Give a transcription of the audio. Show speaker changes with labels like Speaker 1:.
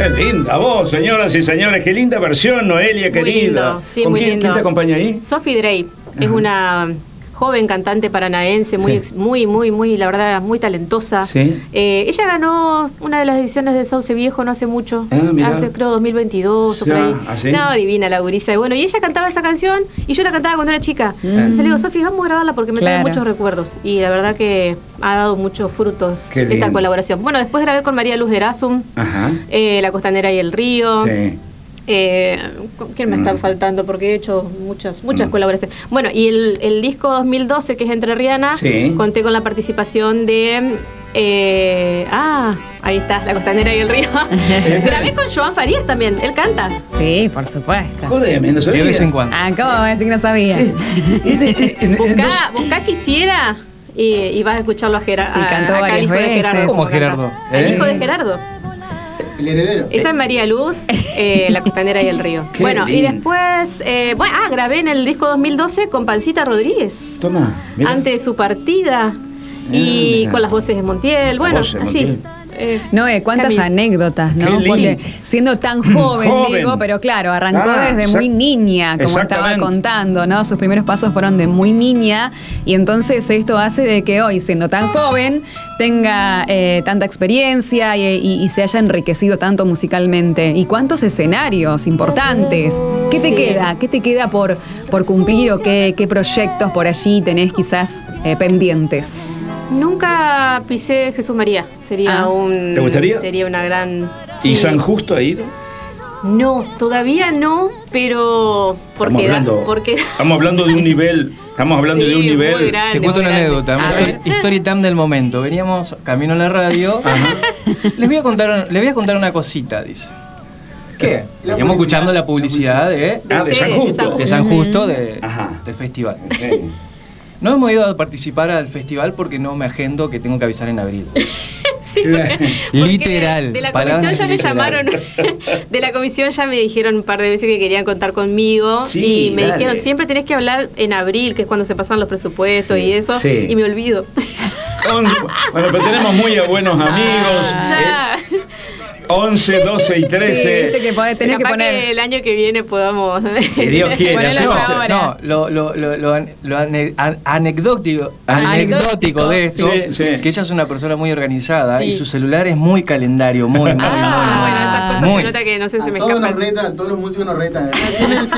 Speaker 1: Linda voz, señoras y señores. Qué linda versión, Noelia, querida.
Speaker 2: Muy lindo, sí,
Speaker 1: ¿Con
Speaker 2: muy
Speaker 1: quién,
Speaker 2: lindo.
Speaker 1: ¿Quién te acompaña ahí?
Speaker 2: Sophie Drey. Es una joven cantante paranaense, muy, la verdad, muy talentosa.
Speaker 1: Sí.
Speaker 2: Ella ganó una de las ediciones de Sauce Viejo no hace mucho,
Speaker 1: mirá.
Speaker 2: hace creo 2022 o por ahí.
Speaker 1: ¿sí?
Speaker 2: No, divina la gurisa. Y bueno, y ella cantaba esa canción y yo la cantaba cuando era chica. Entonces le digo, Sofi, vamos a grabarla porque me trae muchos recuerdos. Y la verdad que ha dado muchos frutos esta colaboración. Bueno, después grabé con María Luz Erasum, La Costanera y el Río.
Speaker 1: Sí.
Speaker 2: ¿Quién me están faltando? Porque he hecho muchas colaboraciones. Bueno, y el disco 2012, que es Entrerriana, conté con la participación de... ahí está, La Costanera y el Río. Grabé con Joan Farías también, él canta.
Speaker 3: Sí, por supuesto.
Speaker 1: Jodeme, no sabía.
Speaker 4: De vez en cuando.
Speaker 3: ¿Cómo vas a decir que no sabía?
Speaker 1: Sí.
Speaker 2: Buscá Quisiera y vas a escucharlo a Gerardo.
Speaker 3: Sí, cantó varias
Speaker 2: hijo de
Speaker 3: veces.
Speaker 2: Gerardo.
Speaker 4: ¿Cómo Gerardo?
Speaker 2: El hijo de Gerardo.
Speaker 5: El heredero.
Speaker 2: Esa es María Luz, La Costanera y el Río.
Speaker 1: Qué
Speaker 2: Bueno,
Speaker 1: lindo.
Speaker 2: y después, grabé en el disco 2012 con Pancita Rodríguez.
Speaker 1: Toma, mira.
Speaker 2: Antes de su partida. Y
Speaker 1: mira.
Speaker 2: con las voces de Montiel. Bueno,
Speaker 1: voces de
Speaker 2: así.
Speaker 1: Montiel.
Speaker 3: Noé, cuántas
Speaker 2: Camila.
Speaker 3: anécdotas, ¿no?
Speaker 1: Qué lindo.
Speaker 3: Porque siendo tan joven, digo, pero claro, arrancó desde muy niña, como estaba
Speaker 1: exactamente.
Speaker 3: contando, ¿no? Sus primeros pasos fueron de muy niña y entonces esto hace de que hoy, siendo tan joven, tenga tanta experiencia y se haya enriquecido tanto musicalmente. ¿Y cuántos escenarios importantes? ¿Qué te
Speaker 2: Sí.
Speaker 3: queda? ¿Qué te queda por cumplir o qué proyectos por allí tenés quizás pendientes?
Speaker 2: Nunca pisé Jesús María. Sería
Speaker 1: ¿Te gustaría?
Speaker 2: Sería una gran...
Speaker 1: ¿Y
Speaker 2: sí.
Speaker 1: San Justo ha ido?
Speaker 2: No, todavía no, pero...
Speaker 1: Estamos hablando de un nivel... Estamos hablando de un nivel...
Speaker 2: muy grande,
Speaker 4: Te cuento
Speaker 2: muy
Speaker 4: una
Speaker 2: grande.
Speaker 4: anécdota, story time del momento. Veníamos camino a la radio. Les voy a contar una cosita, dice. ¿Qué? Veníamos escuchando la publicidad de
Speaker 1: San Justo.
Speaker 4: de San Justo del festival.
Speaker 1: Sí.
Speaker 4: No hemos ido a participar al festival porque no me agendo que tengo que avisar en abril.
Speaker 2: Sí, porque
Speaker 4: Literal.
Speaker 2: De la comisión ya me llamaron. De la comisión ya me dijeron un par de veces que querían contar conmigo.
Speaker 1: Sí,
Speaker 2: y me
Speaker 1: dale.
Speaker 2: dijeron, siempre tenés que hablar en abril, que es cuando se pasan los presupuestos y eso.
Speaker 1: Sí.
Speaker 2: Y me olvido.
Speaker 1: Bueno, pero tenemos muy buenos amigos.
Speaker 2: Ya.
Speaker 1: 11, 12 y 13.
Speaker 3: Sí, viste que tenés que
Speaker 2: Capaz
Speaker 3: poner...
Speaker 2: que el año que viene podamos.
Speaker 1: Si Dios quiere,
Speaker 3: Ponelo
Speaker 1: hacemos-
Speaker 3: ahora.
Speaker 4: No, lo anecdótico de esto,
Speaker 1: Sí, sí.
Speaker 4: que ella es una persona muy organizada
Speaker 2: Sí.
Speaker 4: y su celular es muy calendario, muy.
Speaker 2: Bueno, esas cosas
Speaker 4: Muy.
Speaker 2: se nota que no sé, se me
Speaker 5: Todos
Speaker 2: escapan.
Speaker 5: nos retan, todos los músicos nos retan.